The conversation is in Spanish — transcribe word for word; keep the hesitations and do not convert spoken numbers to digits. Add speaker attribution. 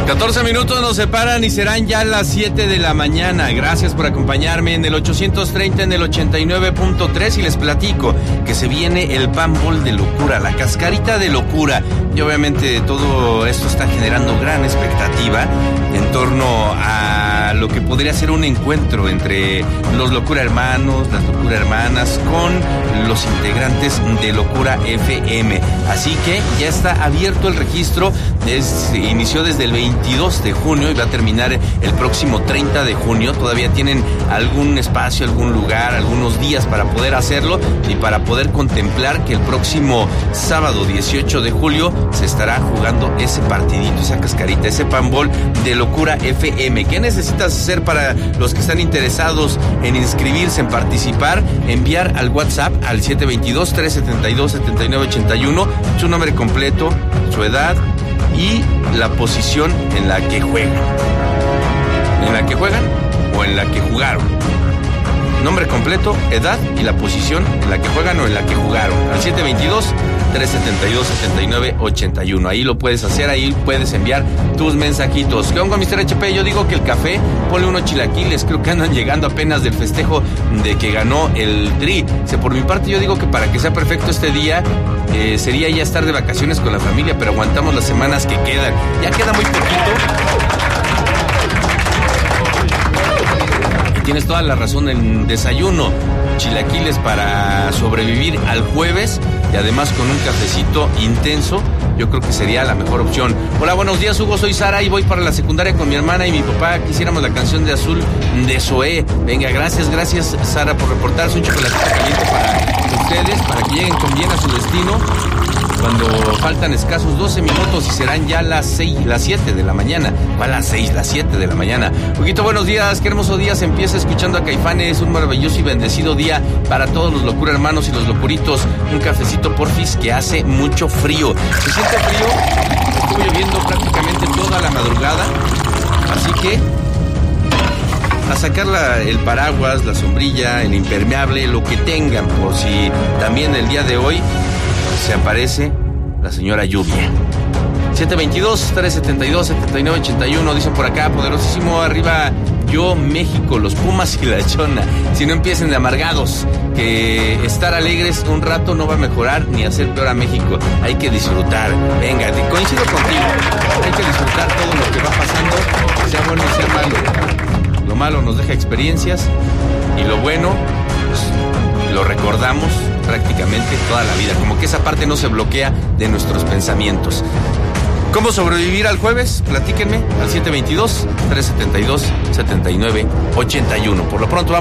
Speaker 1: catorce minutos nos separan y serán ya las siete de la mañana. Gracias por acompañarme en el ochocientos treinta, en el ochenta y nueve punto tres, y les platico que se viene el Panball de locura, la cascarita de locura. Y obviamente todo esto está generando gran expectativa en torno a lo que podría ser un encuentro entre los Locura Hermanos, las Locura Hermanas, con los integrantes de Locura F M. Así que ya está abierto el registro. Es, inició desde el veintidós de junio y va a terminar el próximo treinta de junio. Todavía tienen algún espacio, algún lugar, algunos días para poder hacerlo y para poder contemplar que el próximo sábado dieciocho de julio se estará jugando ese partidito, esa cascarita, ese Panball de Locura F M. ¿Qué necesitas hacer para los que están interesados en inscribirse, en participar? Enviar al WhatsApp al siete dos dos, tres siete dos, siete nueve ocho uno su nombre completo, su edad y la posición en la que juegan. ¿En la que juegan o en la que jugaron? Nombre completo, edad y la posición en la que juegan o en la que jugaron. Al siete dos dos, tres siete dos, siete nueve ocho uno. Ahí lo puedes hacer, ahí puedes enviar tus mensajitos. ¿Qué onda, mister H P? Yo digo que el café, ponle unos chilaquiles. Creo que andan llegando apenas del festejo de que ganó el Tri. O por mi parte, yo digo que para que sea perfecto este día, eh, sería ya estar de vacaciones con la familia, pero aguantamos las semanas que quedan. Ya queda muy poquito. Tienes toda la razón, en desayuno, chilaquiles para sobrevivir al jueves y además con un cafecito intenso, yo creo que sería la mejor opción. Hola, buenos días, Hugo, soy Sara y voy para la secundaria con mi hermana y mi papá. Quisiéramos la canción de Azul de Zoé. Venga, gracias, gracias, Sara, por reportarse. Un chocolatito caliente para ustedes, para que lleguen con bien a su destino. Cuando faltan escasos doce minutos y serán ya las seis, las siete de la mañana. ¿Cuál las seis? Las siete de la mañana. Huguito, buenos días, qué hermoso día se empieza escuchando a Caifanes. Un maravilloso y bendecido día para todos los Locura Hermanos y los Locuritos. Un cafecito, porfis, que hace mucho frío. Se siente frío, estuvo lloviendo prácticamente toda la madrugada. Así que a sacar la, el paraguas, la sombrilla, el impermeable, lo que tengan, por si también el día de hoy se aparece la señora lluvia. siete dos dos, tres siete dos, siete nueve ocho uno, dicen por acá, poderosísimo, arriba yo, México, los Pumas y la Chona. Si no empiecen de amargados, que estar alegres un rato no va a mejorar ni hacer peor a México. Hay que disfrutar. Venga, coincido contigo. Hay que disfrutar todo lo que va pasando, sea bueno o sea malo. Lo malo nos deja experiencias y lo bueno, pues, lo recordamos prácticamente toda la vida, como que esa parte no se bloquea de nuestros pensamientos. ¿Cómo sobrevivir al jueves? Platíquenme al siete dos dos, tres siete dos, siete nueve ocho uno. Por lo pronto vamos